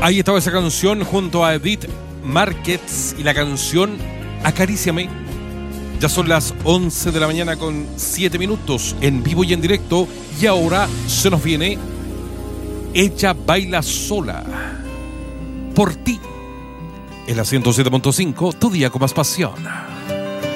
Ahí estaba esa canción junto a Edith Márquez y la canción Acaríciame. Ya son las 11 de la mañana con 7 minutos en vivo y en directo. Y ahora se nos viene Ella Baila Sola. Por ti. En la 107.5, tu día con más pasión.